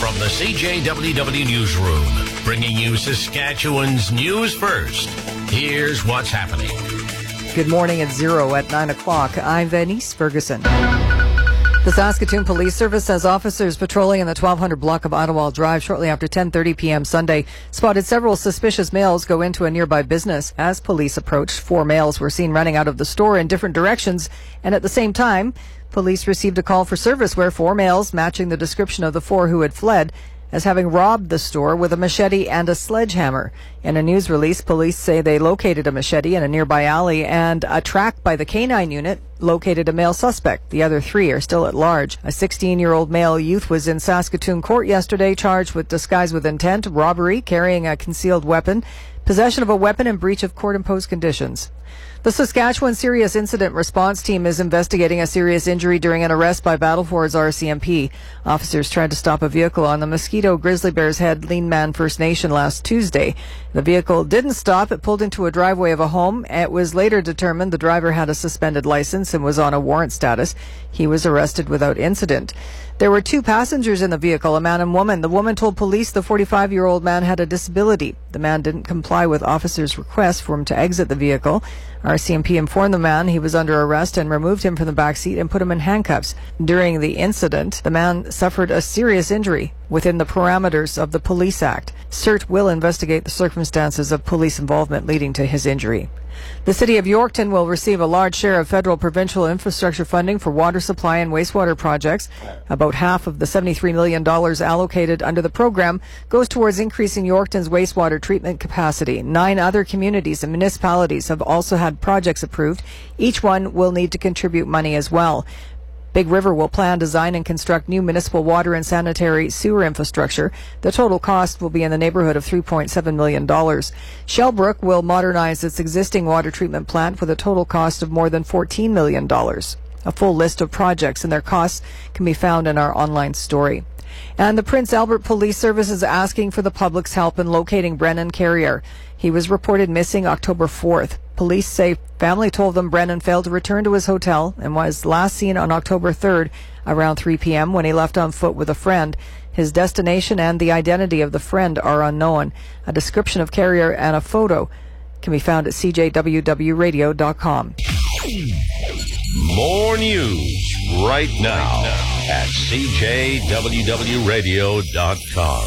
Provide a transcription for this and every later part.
From the CJWW Newsroom, bringing you Saskatchewan's news first. Here's what's happening. Good morning at 0 at 9 o'clock. I'm Venice Ferguson. The Saskatoon Police Service says officers patrolling in the 1200 block of Ottawa Drive shortly after 10:30 p.m. Sunday spotted several suspicious males go into a nearby business. As police approached, 4 males were seen running out of the store in different directions, and at the same time, police received a call for service where 4 males, matching the description of the 4 who had fled, as having robbed the store with a machete and a sledgehammer. In a news release, police say they located a machete in a nearby alley, and a track by the K-9 unit located a male suspect. The other 3 are still at large. A 16-year-old male youth was in Saskatoon court yesterday, charged with disguise with intent, robbery, carrying a concealed weapon, possession of a weapon, and breach of court-imposed conditions. The Saskatchewan Serious Incident Response Team is investigating a serious injury during an arrest by Battleford's RCMP. Officers tried to stop a vehicle on the Mosquito Grizzly Bears Head Leanman First Nation last Tuesday. The vehicle didn't stop. It pulled into a driveway of a home. It was later determined the driver had a suspended license and was on a warrant status. He was arrested without incident. There were 2 passengers in the vehicle, a man and woman. The woman told police the 45-year-old man had a disability. The man didn't comply with officers' request for him to exit the vehicle. RCMP informed the man he was under arrest and removed him from the back seat and put him in handcuffs. During the incident, the man suffered a serious injury within the parameters of the Police Act. CERT will investigate the circumstances of police involvement leading to his injury. The City of Yorkton will receive a large share of federal provincial infrastructure funding for water supply and wastewater projects. About half of the $73 million allocated under the program goes towards increasing Yorkton's wastewater treatment capacity. 9 other communities and municipalities have also had projects approved. Each one will need to contribute money as well. Big River will plan, design, and construct new municipal water and sanitary sewer infrastructure. The total cost will be in the neighborhood of $3.7 million. Shellbrook will modernize its existing water treatment plant with a total cost of more than $14 million. A full list of projects and their costs can be found in our online story. And the Prince Albert Police Service is asking for the public's help in locating Brennan Carrier. He was reported missing October 4th. Police say family told them Brennan failed to return to his hotel and was last seen on October 3rd around 3 p.m. when he left on foot with a friend. His destination and the identity of the friend are unknown. A description of Carrier and a photo can be found at cjwwradio.com. More news right now at cjwwradio.com.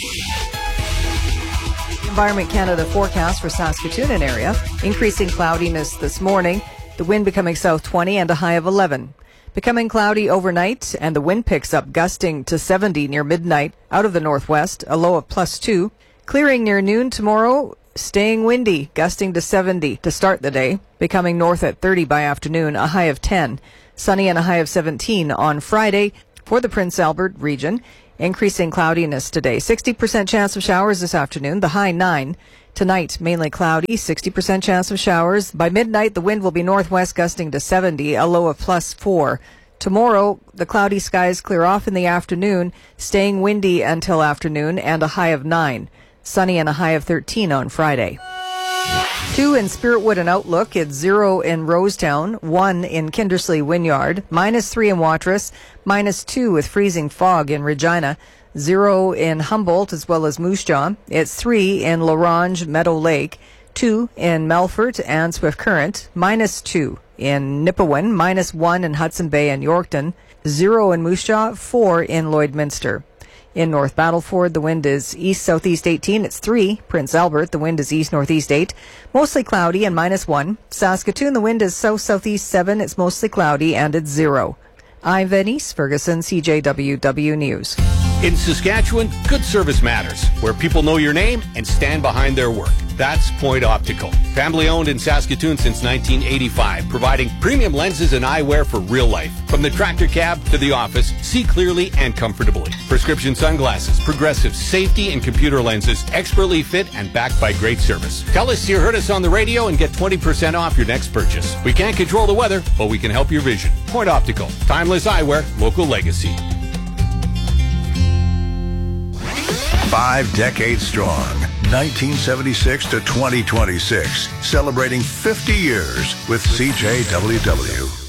Environment Canada forecast for Saskatoon and area. Increasing cloudiness this morning. The wind becoming south 20 and a high of 11. Becoming cloudy overnight and the wind picks up, gusting to 70 near midnight out of the northwest, a low of +2. Clearing near noon tomorrow, staying windy, gusting to 70 to start the day. Becoming north at 30 by afternoon, a high of 10. Sunny and a high of 17 on Friday for the Prince Albert region. Increasing cloudiness today. 60% chance of showers this afternoon, the high 9. Tonight, mainly cloudy, 60% chance of showers. By midnight, the wind will be northwest gusting to 70, a low of +4. Tomorrow, the cloudy skies clear off in the afternoon, staying windy until afternoon, and a high of 9. Sunny and a high of 13 on Friday. 2 in Spiritwood and Outlook. It's 0 in Rosetown, 1 in Kindersley Wynyard, -3 in Watrous, -2 with freezing fog in Regina, 0 in Humboldt as well as Moose Jaw. It's 3 in La Ronge, Meadow Lake, 2 in Melfort and Swift Current, -2 in Nipawin, -1 in Hudson Bay and Yorkton, 0 in Moose Jaw, 4 in Lloydminster. In North Battleford, the wind is east-southeast 18. It's 3. Prince Albert, the wind is east-northeast 8. Mostly cloudy and -1. Saskatoon, the wind is south-southeast 7. It's mostly cloudy and it's 0. I'm Venice Ferguson, CJWW News. In Saskatchewan, good service matters, where people know your name and stand behind their work. That's Point Optical. Family owned in Saskatoon since 1985, providing premium lenses and eyewear for real life. From the tractor cab to the office, see clearly and comfortably. Prescription sunglasses, progressive safety and computer lenses, expertly fit and backed by great service. Tell us you heard us on the radio and get 20% off your next purchase. We can't control the weather, but we can help your vision. Point Optical. Timeless eyewear, local legacy. 5 decades strong, 1976 to 2026, celebrating 50 years with CJWW.